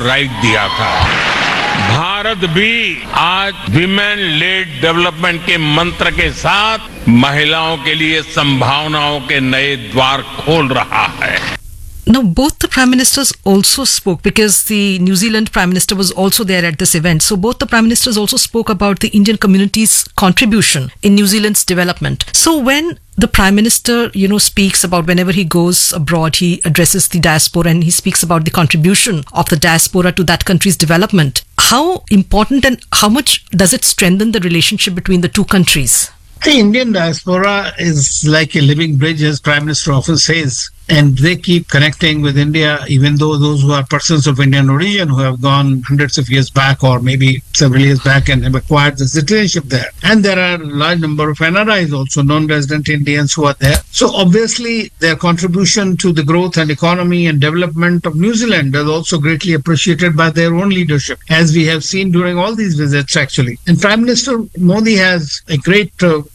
Right दिया था। भारत भी आज विमेन लेड डेवलपमेंट के मंत्र के साथ महिलाओं के लिए संभावनाओं के नए द्वार खोल रहा है। Now, both the Prime Ministers also spoke, because the New Zealand Prime Minister was also there at this event. So both the Prime Ministers also spoke about the Indian community's contribution in New Zealand's development. So when the Prime Minister, speaks about, whenever he goes abroad, he addresses the diaspora and he speaks about the contribution of the diaspora to that country's development. How important and how much does it strengthen the relationship between the two countries? The Indian diaspora is like a living bridge, as Prime Minister often says. And they keep connecting with India, even though those who are persons of Indian origin who have gone hundreds of years back or maybe several years back and have acquired the citizenship there. And there are a large number of NRIs also, non-resident Indians, who are there. So obviously their contribution to the growth and economy and development of New Zealand is also greatly appreciated by their own leadership, as we have seen during all these visits actually. And Prime Minister Modi has a great,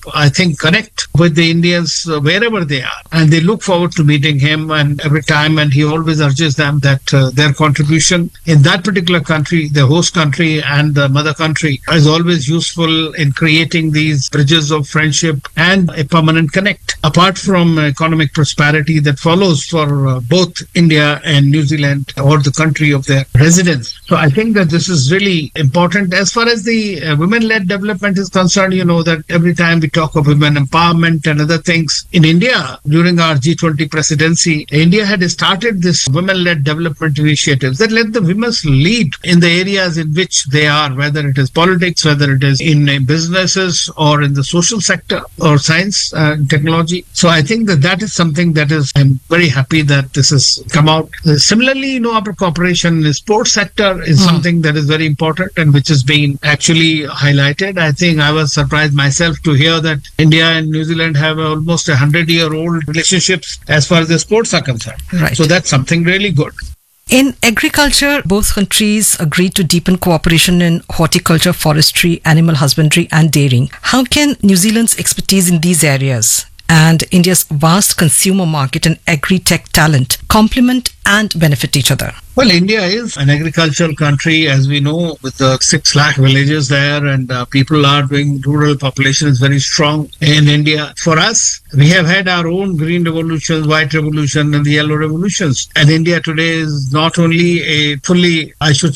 connect with the Indians wherever they are. And they look forward to meeting him and every time, and he always urges them that their contribution in that particular country, the host country and the mother country, is always useful in creating these bridges of friendship and a permanent connect, apart from economic prosperity that follows for both India and New Zealand or the country of their residence. So I think that this is really important. As far as the women-led development is concerned, that every time we talk of women empowerment and other things, in India, during our G20 presidency, India had started this women-led development initiatives that let the women lead in the areas in which they are, whether it is politics, whether it is in businesses or in the social sector or science and technology. So I think that is something that I'm very happy that this has come out. Similarly, our cooperation in the sports sector is something that is very important and which is being actually highlighted. I think I was surprised myself to hear that India and New Zealand have almost 100-year-old relationships as far as the sports are concerned. Right. So that's something really good. In agriculture, both countries agreed to deepen cooperation in horticulture, forestry, animal husbandry and dairying. How can New Zealand's expertise in these areas and India's vast consumer market and agri-tech talent complement and benefit each other? Well, India is an agricultural country, as we know, with the 6 lakh villages there, and people are doing, rural population is very strong in India. For us, we have had our own green revolutions, white revolution and the yellow revolutions. And India today is not only a fully,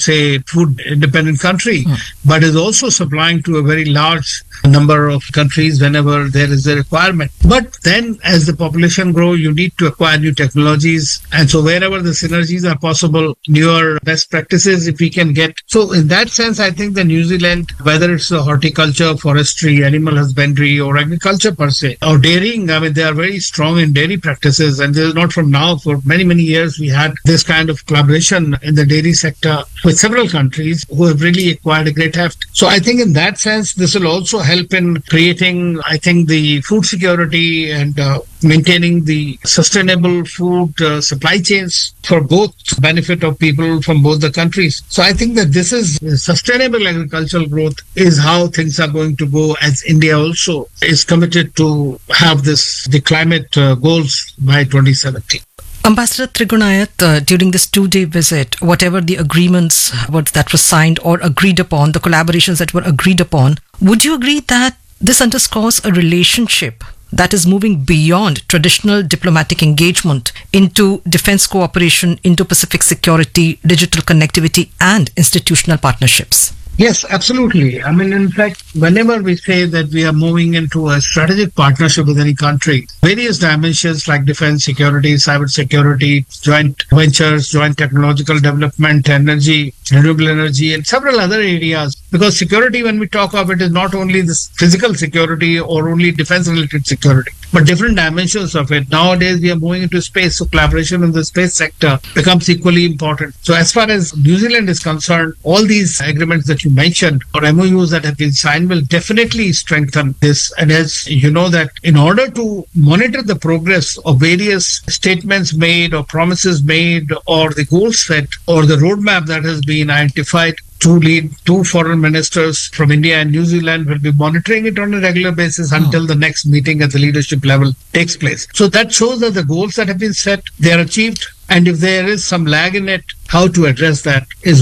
food independent country, but is also supplying to a very large number of countries whenever there is a requirement. But then as the population grows, you need to acquire new technologies. And so wherever the synergies are possible, newer best practices if we can get. So in that sense, I think that New Zealand, whether it's horticulture, forestry, animal husbandry or agriculture per se, or dairying, they are very strong in dairy practices. And this is not from now, for many, many years, we had this kind of collaboration in the dairy sector with several countries who have really acquired a great heft. So I think in that sense, this will also help in creating, the food security and maintaining the sustainable food supply chains for both benefit of people from both the countries. So I think that this is sustainable agricultural growth is how things are going to go, as India also is committed to have the climate goals by 2070. Ambassador Trigunayat, during this 2-day visit, whatever the agreements that were signed or agreed upon, the collaborations that were agreed upon, would you agree that this underscores a relationship that is moving beyond traditional diplomatic engagement into defense cooperation, Indo-Pacific security, digital connectivity, and institutional partnerships? Yes, absolutely. In fact, whenever we say that we are moving into a strategic partnership with any country, various dimensions like defense, security, cyber security, joint ventures, joint technological development, energy, renewable energy, and several other areas. Because security, when we talk of it, is not only this physical security or only defense-related security, but different dimensions of it. Nowadays, we are moving into space, so collaboration in the space sector becomes equally important. So as far as New Zealand is concerned, all these agreements that you mentioned or MOUs that have been signed will definitely strengthen this. And as you know that in order to monitor the progress of various statements made or promises made or the goals set or the roadmap that has been identified, two foreign ministers from India and New Zealand will be monitoring it on a regular basis until the next meeting at the leadership level takes place. So that shows that the goals that have been set, they are achieved. And if there is some lag in it, how to address that is